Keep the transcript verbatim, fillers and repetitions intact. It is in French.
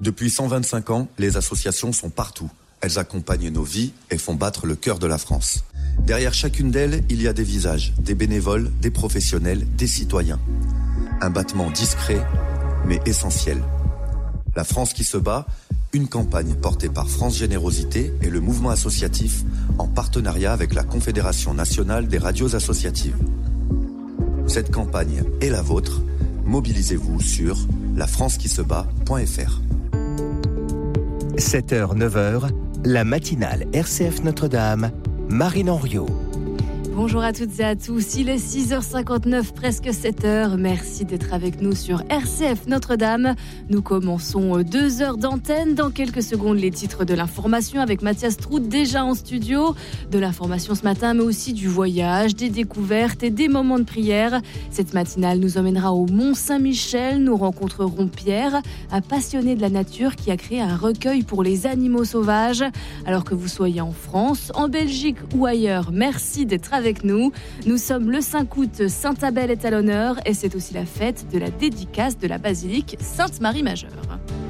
Depuis cent vingt-cinq ans, les associations sont partout. Elles accompagnent nos vies et font battre le cœur de la France. Derrière chacune d'elles, il y a des visages, des bénévoles, des professionnels, des citoyens. Un battement discret, mais essentiel. La France qui se bat, une campagne portée par France Générosité et le mouvement associatif en partenariat avec la Confédération nationale des radios associatives. Cette campagne est la vôtre. Mobilisez-vous sur la france qui se bat point f r. sept heures neuf heures, la matinale R C F Notre-Dame, Marine Henriot. Bonjour à toutes et à tous, il est six heures cinquante-neuf, presque sept heures. Merci d'être avec nous sur R C F Notre-Dame. Nous commençons deux heures d'antenne. Dans quelques secondes, les titres de l'information avec Mathias Trout déjà en studio. De l'information ce matin, mais aussi du voyage, des découvertes et des moments de prière. Cette matinale nous emmènera au Mont-Saint-Michel. Nous rencontrerons Pierre, un passionné de la nature qui a créé un recueil pour les animaux sauvages. Alors que vous soyez en France, en Belgique ou ailleurs, merci d'être avec avec nous. Nous sommes le cinq août, Sainte-Abel est à l'honneur et c'est aussi la fête de la dédicace de la basilique Sainte-Marie-Majeure.